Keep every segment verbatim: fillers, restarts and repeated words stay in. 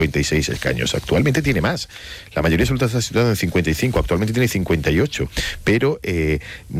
cincuenta y seis escaños. Actualmente tiene más. La mayoría absoluta está situada en cincuenta y cinco, actualmente tiene cincuenta y ocho. Pero eh,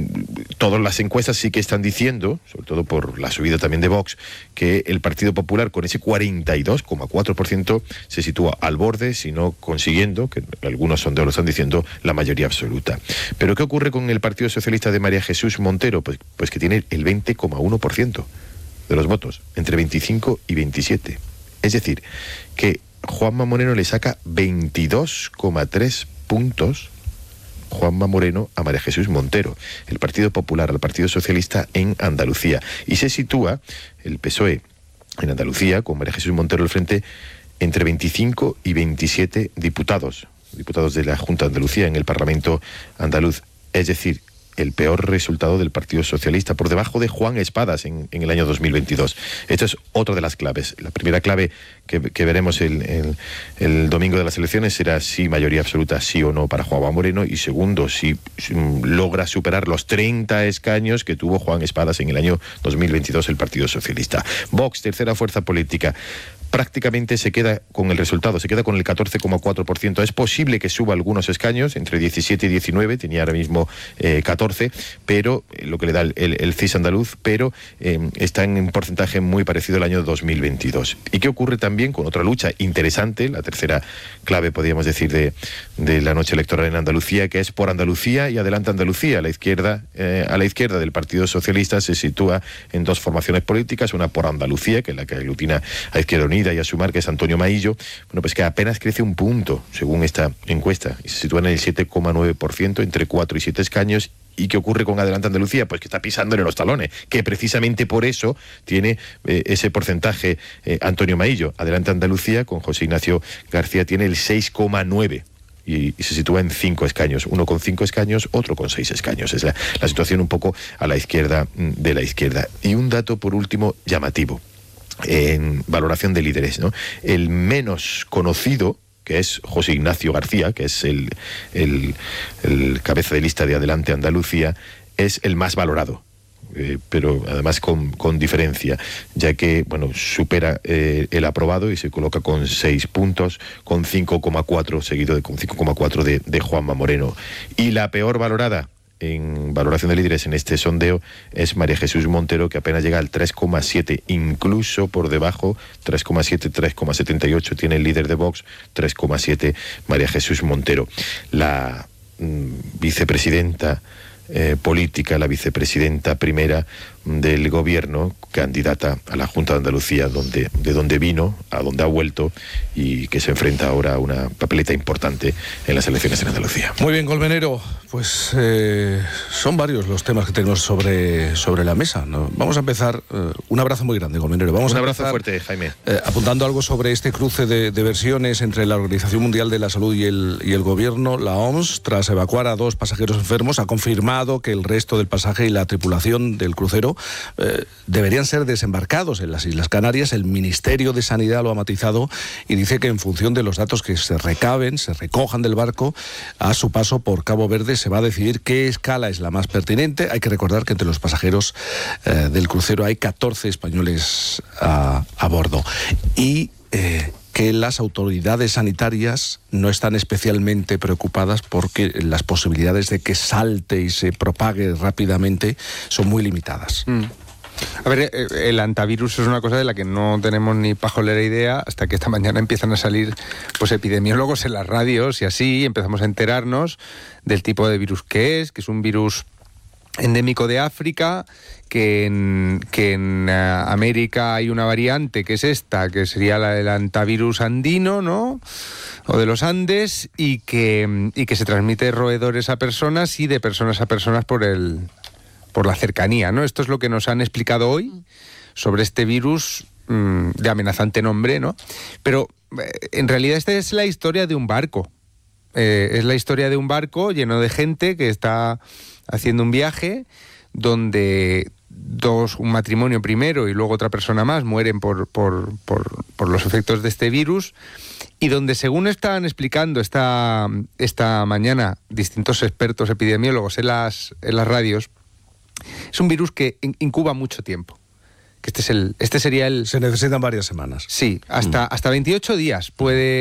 todas las encuestas sí que están diciendo, sobre todo por la subida también de Vox, que el Partido Popular con ese cuarenta y dos coma cuatro por ciento se sitúa al borde, si no consiguiendo, que algunos sondeos lo están diciendo, la mayoría absoluta. Pero ¿qué ocurre con el Partido Socialista de María Jesús Montero? Pues, pues que tiene el veinte coma uno por ciento de los votos, entre veinticinco y veintisiete. Es decir, que Juanma Moreno le saca veintidós coma tres puntos, Juanma Moreno, a María Jesús Montero, el Partido Popular, al Partido Socialista en Andalucía. Y se sitúa el P S O E en Andalucía, con María Jesús Montero al frente, entre veinticinco y veintisiete diputados, diputados de la Junta de Andalucía en el Parlamento andaluz. Es decir, el peor resultado del Partido Socialista, por debajo de Juan Espadas en, en el año dos mil veintidós. Esto es otra de las claves. La primera clave que, que veremos el, el, el domingo de las elecciones será si mayoría absoluta, sí o no, para Juanma Moreno, y segundo, si, si logra superar los treinta escaños que tuvo Juan Espadas en el año dos mil veintidós el Partido Socialista. Vox, tercera fuerza política, prácticamente se queda con el resultado, se queda con el catorce coma cuatro por ciento. Es posible que suba algunos escaños, entre diecisiete y diecinueve, tenía ahora mismo eh, catorce, pero eh, lo que le da el, el, el C I S andaluz, pero eh, está en un porcentaje muy parecido al año dos mil veintidós. ¿Y qué ocurre también con otra lucha interesante, la tercera clave, podríamos decir, de, de la noche electoral en Andalucía, que es por Andalucía y Adelante Andalucía? La izquierda, eh, a la izquierda del Partido Socialista se sitúa en dos formaciones políticas, una por Andalucía, que es la que aglutina a Izquierda Unida y a Sumar, que es Antonio Maillo, bueno, pues que apenas crece un punto, según esta encuesta, y se sitúa en el siete coma nueve por ciento, entre cuatro y siete escaños. ¿Y qué ocurre con Adelante Andalucía? Pues que está pisándole los talones, que precisamente por eso tiene eh, ese porcentaje eh, Antonio Maillo. Adelante Andalucía, con José Ignacio García, tiene el seis coma nueve. Y, y se sitúa en cinco escaños, uno con cinco escaños, otro con seis escaños. Es la, la situación un poco a la izquierda de la izquierda. Y un dato, por último, llamativo, en valoración de líderes, ¿no? El menos conocido, que es José Ignacio García, que es el, el, el cabeza de lista de Adelante Andalucía, es el más valorado. Eh, pero además con, con diferencia, ya que bueno supera eh, el aprobado y se coloca con seis puntos, con cinco coma cuatro, seguido de con cinco coma cuatro de, de Juanma Moreno. Y la peor valorada en valoración de líderes en este sondeo es María Jesús Montero, que apenas llega al tres coma siete, incluso por debajo, tres coma siete, tres coma setenta y ocho tiene el líder de Vox, tres coma siete María Jesús Montero. La mm, vicepresidenta Eh, política, la vicepresidenta primera del gobierno, candidata a la Junta de Andalucía, donde, de donde vino, a donde ha vuelto, y que se enfrenta ahora a una papeleta importante en las elecciones en Andalucía. Muy bien, Colmenero, pues eh, son varios los temas que tenemos sobre, sobre la mesa, ¿no? Vamos a empezar, eh, un abrazo muy grande, Colmenero. Vamos un a abrazo empezar, fuerte, Jaime. Eh, apuntando algo sobre este cruce de, de versiones entre la Organización Mundial de la Salud y el, y el gobierno. La O M S, tras evacuar a dos pasajeros enfermos, ha confirmado que el resto del pasaje y la tripulación del crucero eh, deberían ser desembarcados en las Islas Canarias. El Ministerio de Sanidad lo ha matizado y dice que en función de los datos que se recaben, se recojan del barco a su paso por Cabo Verde, se va a decidir qué escala es la más pertinente. Hay que recordar que entre los pasajeros eh, del crucero hay catorce españoles a, a bordo. Y eh, que las autoridades sanitarias no están especialmente preocupadas porque las posibilidades de que salte y se propague rápidamente son muy limitadas. Mm. A ver, el antivirus es una cosa de la que no tenemos ni pajolera idea hasta que esta mañana empiezan a salir pues epidemiólogos en las radios y así empezamos a enterarnos del tipo de virus que es, que es un virus endémico de África, que en, que en uh, América hay una variante que es esta, que sería la del antivirus andino, ¿no? O de los Andes, y que, y que se transmite de roedores a personas y de personas a personas por el por la cercanía, ¿no? Esto es lo que nos han explicado hoy sobre este virus mmm, de amenazante nombre, ¿no? Pero eh, en realidad esta es la historia de un barco. Eh, es la historia de un barco lleno de gente que está haciendo un viaje donde dos, un matrimonio primero y luego otra persona más mueren por, por, por, por los efectos de este virus, y donde, según están explicando esta, esta mañana distintos expertos epidemiólogos en las, en las radios, es un virus que incuba mucho tiempo. que este es el, este sería el... Se necesitan varias semanas. Sí, hasta, hasta veintiocho días puede